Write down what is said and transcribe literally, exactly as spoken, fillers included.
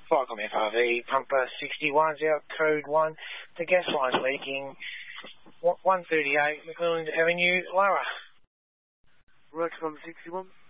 Viacom F R V, pumper sixty-one's out, code one. The gas line's leaking. one thirty-eight, McClelland Avenue, Lara. Works on sixty-one.